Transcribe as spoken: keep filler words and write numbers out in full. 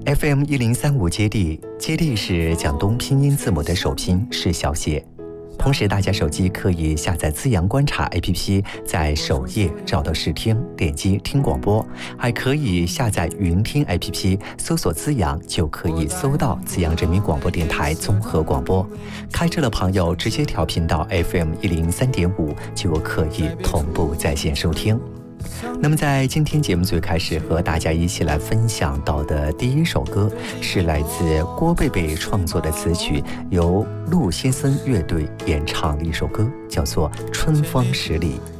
F M 一零三五接力，接力是广东拼音字母的首拼是小写。同时，大家手机可以下载资阳观察 A P P， 在首页找到试听，点击听广播，还可以下载云听 A P P， 搜索资阳就可以搜到资阳人民广播电台综合广播。开车的朋友直接调频到 F M 一零三点五，就可以同步在线收听。那么在今天节目最开始和大家一起来分享到的第一首歌是来自郭贝贝创作的词曲，由陆先生乐队演唱的一首歌，叫做《春风十里》。